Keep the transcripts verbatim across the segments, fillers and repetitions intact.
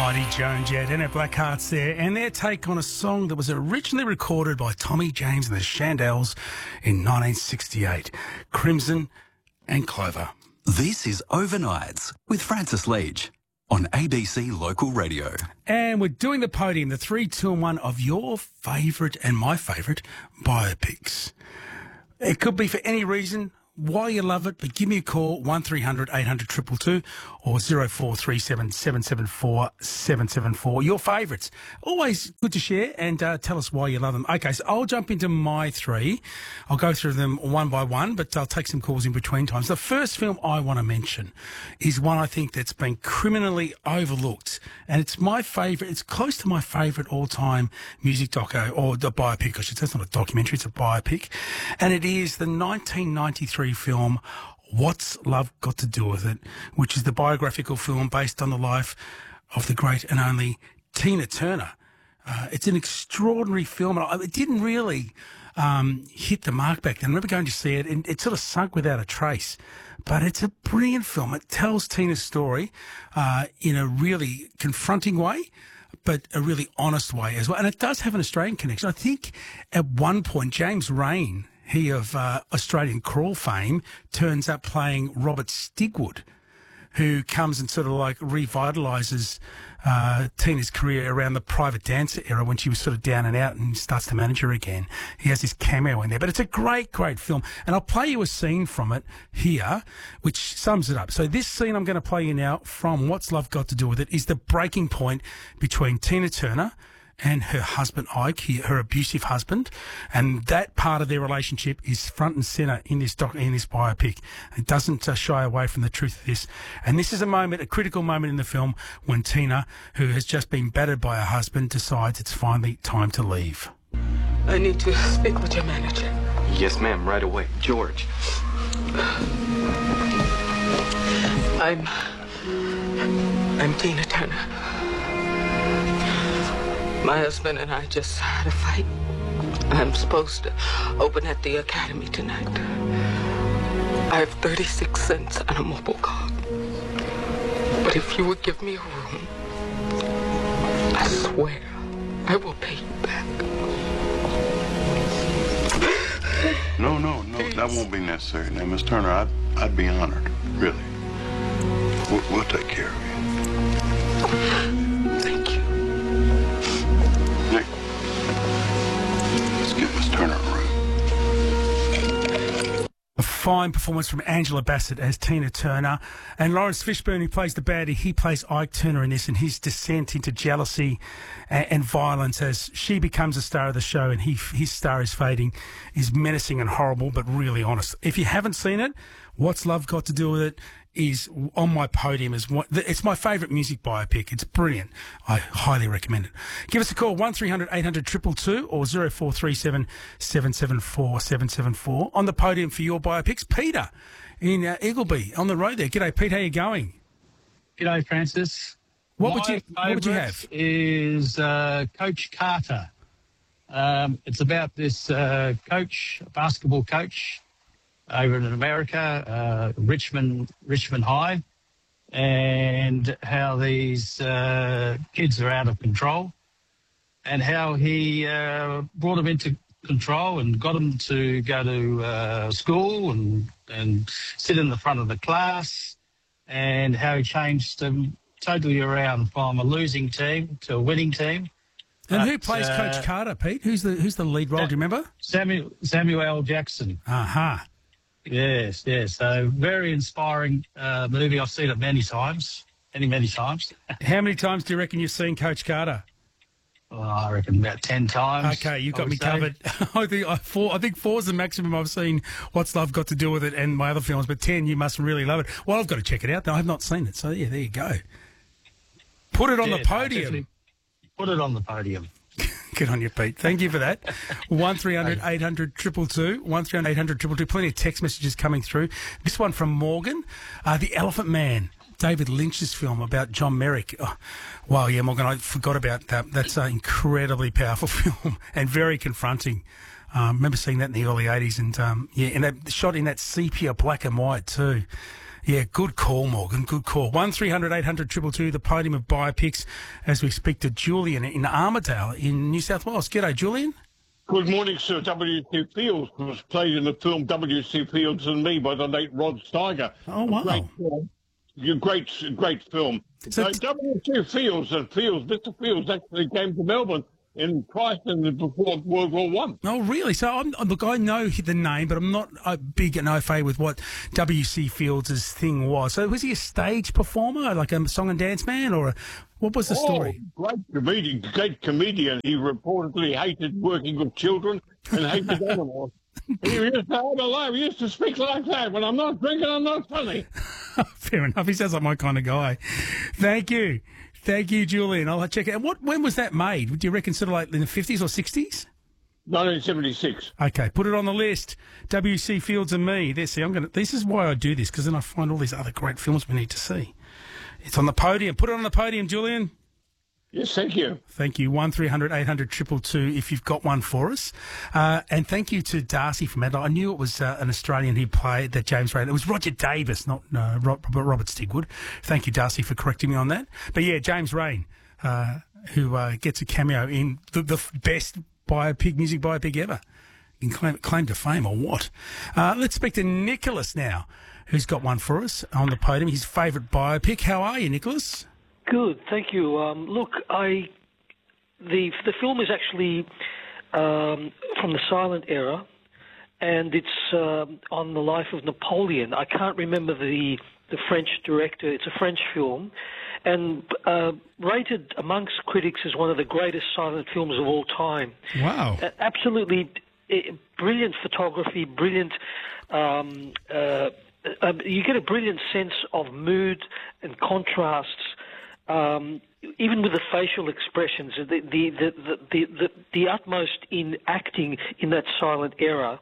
Mighty Joan Jett and her Blackhearts there, and their take on a song that was originally recorded by Tommy James and the Shandels in nineteen sixty-eight, Crimson and Clover. This is Overnights with Francis Leach on A B C Local Radio. And we're doing the podium, the three, two and one of your favourite and my favourite biopics. It could be for any reason, why you love it, but give me a call, one three hundred eight hundred two two two or zero four three seven seven seven four seven seven four. Your favourites. Always good to share and uh, tell us why you love them. Okay, so I'll jump into my three. I'll go through them one by one, but I'll take some calls in between times. The first film I want to mention is one I think that's been criminally overlooked, and it's my favourite. It's close to my favourite all-time music doco, or the biopic, I should say. It's not a documentary, it's a biopic. And it is the nineteen ninety-three film What's Love Got to Do With It, which is the biographical film based on the life of the great and only Tina Turner. Uh, it's an extraordinary film, and it didn't really um, hit the mark back then. I remember going to see it, and it sort of sunk without a trace. But it's a brilliant film. It tells Tina's story uh, in a really confronting way, but a really honest way as well. And it does have an Australian connection. I think at one point, James Raine, he of uh, Australian Crawl fame, turns up playing Robert Stigwood, who comes and sort of like revitalises uh, Tina's career around the Private Dancer era when she was sort of down and out, and starts to manage her again. He has this cameo in there. But it's a great, great film. And I'll play you a scene from it here, which sums it up. So this scene I'm going to play you now from What's Love Got to Do With It is the breaking point between Tina Turner and her husband Ike, her abusive husband, and that part of their relationship is front and centre in this doc, in this biopic. It doesn't uh, shy away from the truth of this. And this is a moment, a critical moment in the film, when Tina, who has just been battered by her husband, decides it's finally time to leave. I need to speak with your manager. Yes, ma'am, right away. George. I'm... I'm Tina Turner. My husband and I just had a fight. I'm supposed to open at the academy tonight. I have thirty-six cents on a mobile card. But if you would give me a room, I swear I will pay you back. No, no, no, Please. That won't be necessary. Now, Miss Turner, I'd, I'd be honored, really. We'll, we'll take care of you. Thank you. Nick, let's get Miss Turner a room. A fine performance from Angela Bassett as Tina Turner. And Lawrence Fishburne, who plays the baddie, he plays Ike Turner in this, and his descent into jealousy and, and violence as she becomes a star of the show and he, his star is fading, is menacing and horrible, but really honest. If you haven't seen it, What's Love Got to Do With It is on my podium. As one, it's my favourite music biopic. It's brilliant. I highly recommend it. Give us a call, one three hundred eight hundred two two two or zero four three seven seven seven four seven seven four. On the podium for your biopics, Peter in uh, Eagleby on the road there. G'day, Pete. How you going? G'day, Francis. What My would you What would you have? Is uh, Coach Carter. Um, it's about this uh, coach, basketball coach, over in America, uh, Richmond, Richmond High, and how these uh, kids are out of control, and how he uh, brought them into control and got them to go to uh, school and and sit in the front of the class, and how he changed them totally around from a losing team to a winning team. And but, who plays uh, Coach Carter, Pete? Who's the Who's the lead role? Do you remember? Samuel Samuel L. Jackson. Aha. Uh-huh. Yes, yes. So very inspiring uh, movie. I've seen it many times, many, many times. How many times do you reckon you've seen Coach Carter? Oh, I reckon about ten times. Okay, you've I got me say. covered. I think I, four. I think four is the maximum I've seen What's Love Got to Do With It and my other films. But ten, you must really love it. Well, I've got to check it out. Though I have not seen it. So yeah, there you go. Put it on Yeah, the podium. no, put it on the podium. Good on you, Pete. Thank you for that. one three hundred eight hundred two two two, one three hundred eight hundred two two two. Plenty of text messages coming through. This one from Morgan, uh, The Elephant Man, David Lynch's film about John Merrick. Oh, wow, yeah, Morgan, I forgot about that. That's an incredibly powerful film and very confronting. I um, remember seeing that in the early eighties, and um, yeah, and that shot in that sepia black and white too. Yeah, good call, Morgan. Good call. One three hundred eight hundred two two two, the podium of biopics, as we speak to Julian in Armidale in New South Wales. G'day, Julian. Good morning, sir. W C Fields was played in the film W C Fields and Me by the late Rod Steiger. Oh, wow. Great film. Great, great film. So- uh, W C Fields and Fields, Mister Fields actually came to Melbourne in Christchurch before World War One. Oh, really? So, I'm, look, I know the name, but I'm not a big an au fait with what W C Fields' thing was. So, was he a stage performer, like a song and dance man, or a, what was the story? Oh, great comedian, great comedian. He reportedly hated working with children and hated animals. He used to have a laugh. He used to speak like that. When I'm not drinking, I'm not funny. Fair enough. He sounds like my kind of guy. Thank you. Thank you, Julian. I'll check it out. What, when was that made? Do you reckon sort of like in the fifties or sixties? nineteen seventy-six. Okay, put it on the list. W C Fields and Me. There, see, I'm gonna. This is why I do this, because then I find all these other great films we need to see. It's on the podium. Put it on the podium, Julian. Yes, thank you. Thank you. One three hundred eight hundred two two two if you've got one for us. Uh, and thank you to Darcy from Adelaide. I knew it was uh, an Australian who played that James Rain. It was Roger Davis, not uh, Robert, Robert Stigwood. Thank you, Darcy, for correcting me on that. But yeah, James Rain, uh, who uh, gets a cameo in the, the best biopic, music biopic ever. In claim, claim to fame or what? Uh, let's speak to Nicholas now, who's got one for us on the podium. His favourite biopic. How are you, Nicholas? Good, thank you. Um, look, I the the film is actually um, from the silent era, and it's uh, on the life of Napoleon. I can't remember the the French director. It's a French film, and uh, rated amongst critics as one of the greatest silent films of all time. Wow! Uh, absolutely uh, brilliant photography, brilliant. Um, uh, uh, you get a brilliant sense of mood and contrasts. Um, even with the facial expressions, the the, the, the, the, the, the utmost in acting in that silent era,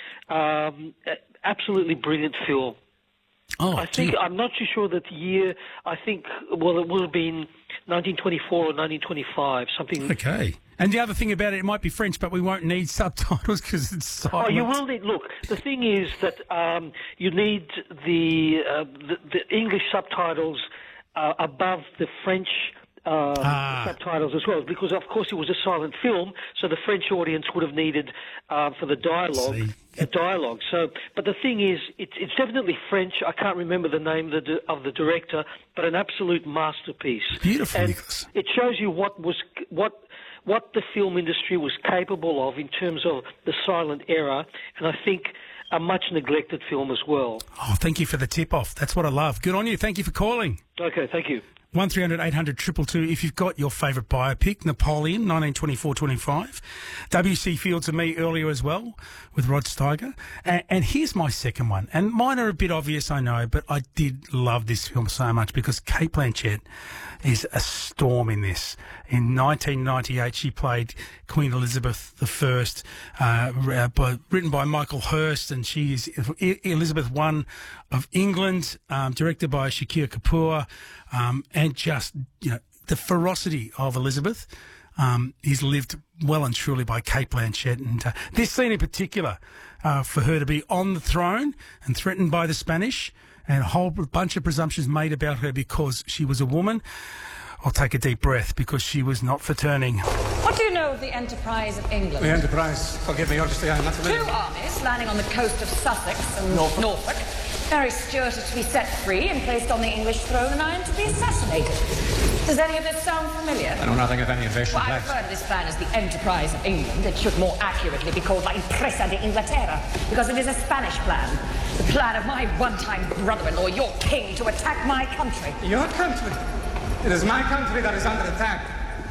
um, absolutely brilliant film. Oh, I think, I'm not too sure that the year, I think, well, it would have been nineteen twenty-four or nineteen twenty-five, something. Okay. And the other thing about it, it might be French, but we won't need subtitles because it's silent. Oh, you will need, look, the thing is that um, you need the, uh, the, the English subtitles Uh, above the French um, ah. subtitles as well, because of course it was a silent film, so the French audience would have needed uh, for the dialogue, a dialogue. So, but the thing is, it's, it's definitely French. I can't remember the name of the, of the director, but an absolute masterpiece. Beautiful, and Nicholas. It shows you what was what what the film industry was capable of in terms of the silent era, and I think a much neglected film as well. Oh, thank you for the tip-off. That's what I love. Good on you. Thank you for calling. Okay, thank you. one three hundred eight hundred two two two if you've got your favourite biopic, Napoleon, nineteen twenty-four twenty-five. W C Fields and Me earlier as well, with Rod Steiger. And, and here's my second one. And mine are a bit obvious, I know, but I did love this film so much because Cate Blanchett is a storm in this. In nineteen ninety-eight, she played Queen Elizabeth the First, uh, by, written by Michael Hurst, and she is Elizabeth the First of England, um, directed by Shakir Kapoor, um, and just, you know, the ferocity of Elizabeth um, is lived well and truly by Cate Blanchett. And uh, this scene in particular, uh, for her to be on the throne and threatened by the Spanish, and a whole bunch of presumptions made about her because she was a woman. I'll take a deep breath because she was not for turning. What do you know of the Enterprise of England? The Enterprise? Forgive me, honestly, I'm not familiar. Two armies landing on the coast of Sussex and Norfolk. Norfolk. Mary Stuart is to be set free and placed on the English throne, and I am to be assassinated. Does any of this sound familiar? I know nothing of any invasion Well, I plans. refer to this plan as the Enterprise of England. It should more accurately be called La Impresa de Inglaterra, because it is a Spanish plan. The plan of my one-time brother-in-law, your king, to attack my country. Your country? It is my country that is under attack.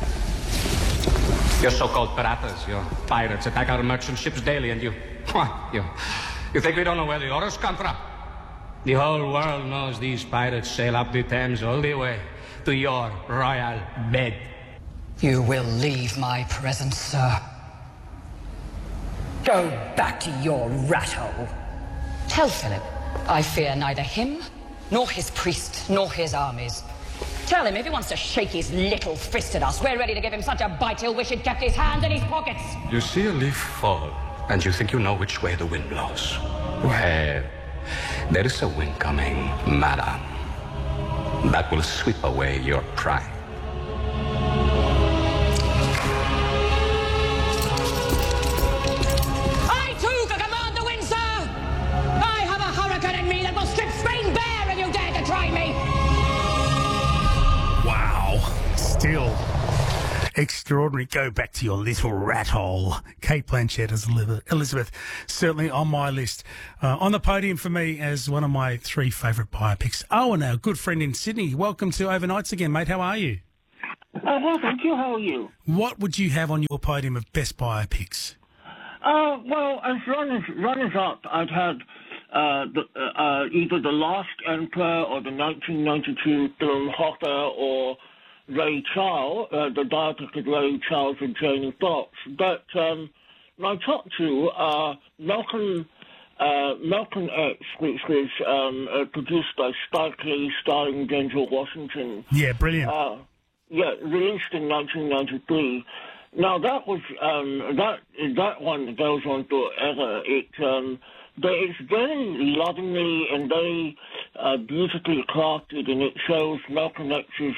Your so-called piratas, your pirates, attack our merchant ships daily, and you... What? You, you think we don't know where the orders come from? The whole world knows these pirates sail up the Thames all the way to your royal bed. You will leave my presence, sir. Go back to your rat hole. Tell Philip I fear neither him, nor his priest, nor his armies. Tell him if he wants to shake his little fist at us, we're ready to give him such a bite he'll wish he'd kept his hand in his pockets. You see a leaf fall, and you think you know which way the wind blows. Well, There is a wind coming, madam, that will sweep away your pride. I too can command the wind, sir! I have a hurricane in me that will strip Spain bare if you dare to try me! Wow. Still extraordinary. Go back to your little rat hole. Kate Blanchett as Elizabeth, certainly on my list. Uh, on the podium for me as one of my three favourite biopics. Owen, our good friend in Sydney, welcome to Overnights again, mate. How are you? Uh, well, thank you. How are you? What would you have on your podium of best biopics? Uh, well, as runners, runners up, I'd had uh, the, uh, either The Last Emperor or the nineteen ninety-two film Hopper or Ray Charles, uh, the biopic of Ray Charles and Jamie Foxx. But um, my top two are Malcolm, uh, Malcolm X, which was um, uh, produced by Spike Lee, starring Denzel Washington. Yeah, brilliant. Uh, yeah, released in nineteen ninety-three. Now that was um, that that one goes on forever. It um, but it's very lovingly and very uh, beautifully crafted, and it shows Malcolm X's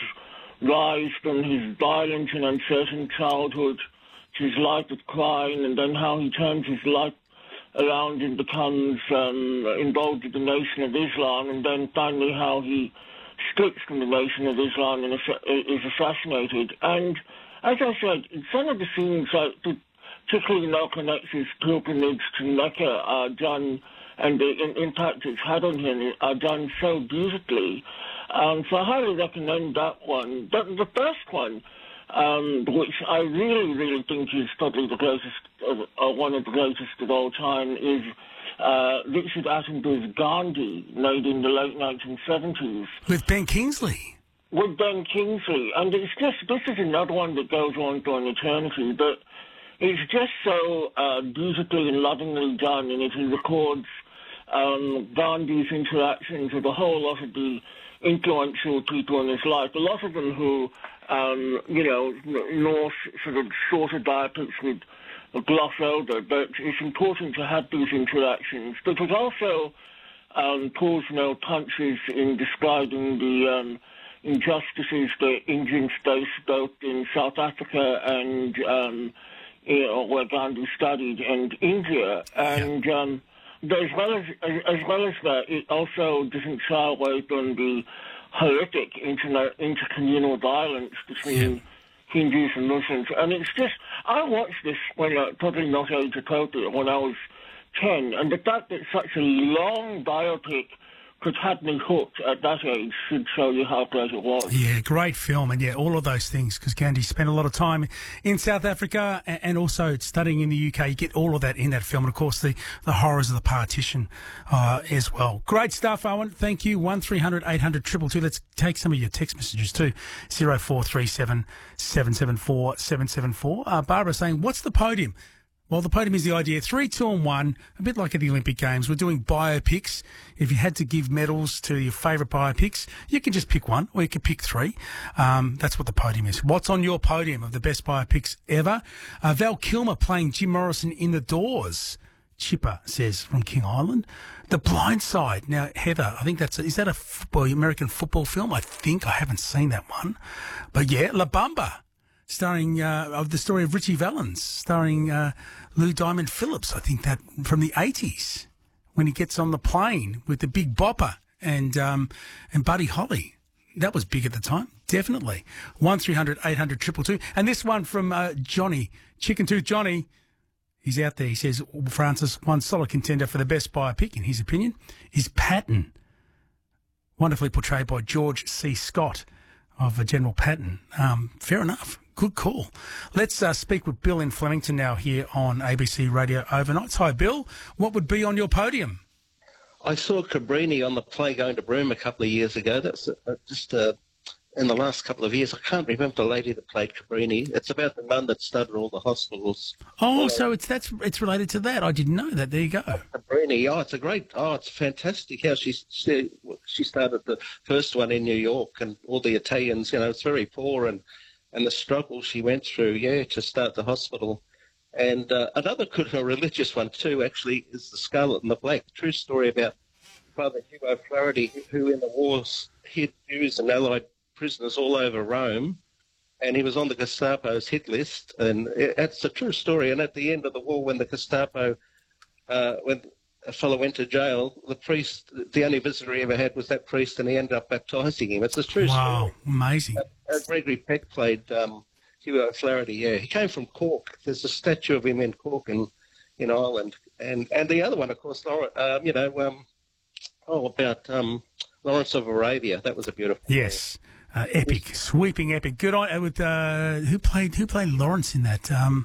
rise from his violent and uncertain childhood to his life of crime, and then how he turns his life around and becomes um, involved with the Nation of Islam, and then finally how he splits from the Nation of Islam and is assassinated. And as I said, some of the scenes, like particularly Malcolm X's pilgrimage to Mecca, are done, and the impact it's had on him are done so beautifully. Um, so I highly recommend that one. But the first one, um, which I really, really think is probably the greatest, of, uh, one of the greatest of all time, is uh, Richard Attenborough's Gandhi, made in the late nineteen seventies. With Ben Kingsley. With Ben Kingsley. And it's just, this is another one that goes on for an eternity, but it's just so uh, beautifully and lovingly done, and if he records um, Gandhi's interactions with a whole lot of the influential people in his life, a lot of them who, um, you know, North sort of shorter biopics with a gloss over, but it's important to have these interactions. But it also um, pulls no punches in describing the um, injustices that Indians face both in South Africa and, um, you know, where Gandhi studied, and India. And um, as well as, as, as well as that, it also doesn't shy away from the horrific inter- intercommunal violence between yeah. Hindus and Muslims. And it's just, I watched this when, uh, probably not age appropriate, when I was ten, and the fact that such a long biopic could have me hooked at that age should show you how great it was. Yeah, great film, and yeah, all of those things, because Gandhi spent a lot of time in South Africa and, and also studying in the U K. You get all of that in that film, and of course the, the horrors of the partition uh, as well. Great stuff, Owen. Thank you. one three hundred eight hundred two two two. Let's take some of your text messages too. zero four three seven seven seven four seven seven four. Uh, Barbara saying, what's the podium? Well, the podium is the idea. Three, two, and one, a bit like at the Olympic Games. We're doing biopics. If you had to give medals to your favourite biopics, you can just pick one, or you can pick three. Um, that's what the podium is. What's on your podium of the best biopics ever? Uh, Val Kilmer playing Jim Morrison in The Doors. Chipper says from King Island. The Blind Side. Now, Heather, I think that's a, is that a football, American football film? I think I haven't seen that one, but yeah, La Bamba. Starring, uh, of the story of Richie Valens, starring uh, Lou Diamond Phillips, I think that from the eighties, when he gets on the plane with the Big Bopper and um, and Buddy Holly. That was big at the time, definitely. one three hundred eight hundred two two two. And this one from uh, Johnny, Chicken Tooth Johnny, he's out there. He says, Francis, one solid contender for the best biopic, in his opinion, is Patton. Wonderfully portrayed by George C. Scott of uh, General Patton. Um, fair enough. Good call. Let's uh, speak with Bill in Flemington now here on A B C Radio Overnights. Hi, Bill. What would be on your podium? I saw Cabrini on the play Going to Broome a couple of years ago. That's uh, just uh, in the last couple of years. I can't remember the lady that played Cabrini. It's about the nun that started all the hospitals. Oh, uh, so it's that's it's related to that. I didn't know that. There you go. Cabrini. Oh, it's a great. Oh, it's fantastic how she she, she started the first one in New York, and all the Italians. You know, it's very poor, and. and the struggle she went through, yeah, to start the hospital. And uh, another good, a religious one too, actually, is The Scarlet and the Black, true story about brother, Hugo Flaherty, who in the wars hid Jews and Allied prisoners all over Rome, and he was on the Gestapo's hit list. And it, it's a true story. And at the end of the war, when the Gestapo, uh, when a fellow went to jail, the priest, the only visitor he ever had was that priest, and he ended up baptising him. It's a true wow, story. Amazing. Uh, uh, Gregory Peck played um, Hugo Flaherty, yeah. He came from Cork. There's a statue of him in Cork in, in Ireland. And and the other one, of course, Laura, um, you know, um, oh, about um, Lawrence of Arabia. That was a beautiful Yes. Uh, epic, sweeping epic. Good on with uh, who played who played Lawrence in that? Um,